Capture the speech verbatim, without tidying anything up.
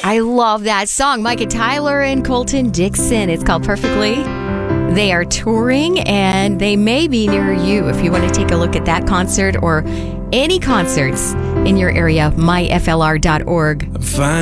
I love that song. Micah Tyler and Colton Dixon. It's called Perfectly. They are touring, and they may be near you if you want to take a look at that concert or any concerts in your area, my f l r dot org. Fine.